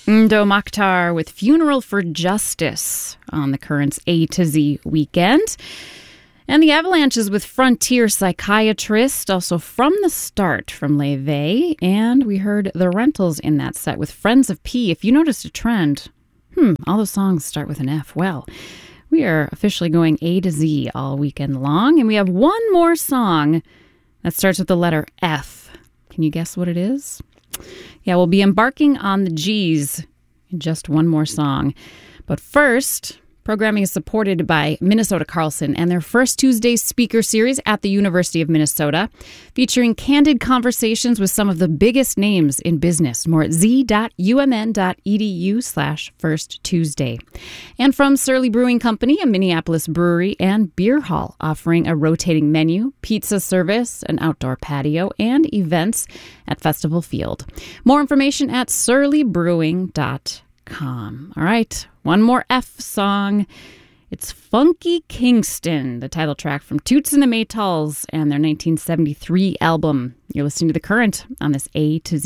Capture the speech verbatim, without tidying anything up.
Ndo Mokhtar with Funeral for Justice on the Current's A to Z weekend. And the Avalanches with Frontier Psychiatrist, also From the Start from Leve. And we heard The Rentals in that set with Friends of P. If you noticed a trend, hmm, all those songs start with an F. Well, we are officially going A to Z all weekend long. And we have one more song that starts with the letter F. Can you guess what it is? Yeah, we'll be embarking on the G's in just one more song. But first, programming is supported by Minnesota Carlson and their First Tuesday speaker series at the University of Minnesota, featuring candid conversations with some of the biggest names in business. More at z.umn.edu slash First Tuesday. And from Surly Brewing Company, a Minneapolis brewery and beer hall, offering a rotating menu, pizza service, an outdoor patio, and events at Festival Field. More information at surly brewing dot com. All right, one more F song. It's Funky Kingston, the title track from Toots and the Maytals and their nineteen seventy-three album. You're listening to The Current on this A to Z.